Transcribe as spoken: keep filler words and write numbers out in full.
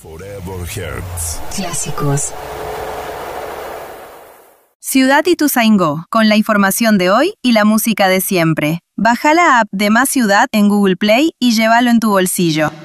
Forever Hertz. Clásicos. Ciudad Ituzaingó, con la información de hoy y la música de siempre. Baja la app de Más Ciudad en Google Play y llévalo en tu bolsillo.